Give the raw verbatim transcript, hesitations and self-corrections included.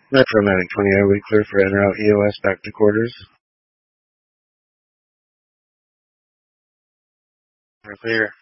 Metro Medic twenty, are we clear for en route E O S back to quarters? We're clear.